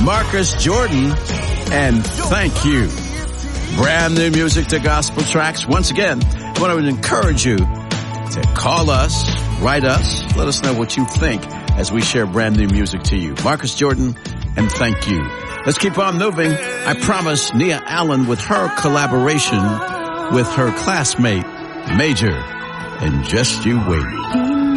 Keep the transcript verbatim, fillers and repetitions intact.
Marcus Jordan, and Thank You. Brand new music to gospel tracks. Once again, I want to encourage you to call us, write us, let us know what you think as we share brand new music to you. Marcus Jordan, and Thank You. Let's keep on moving. I promise Nia Allen with her collaboration with her classmate, Major, and Just You Wait.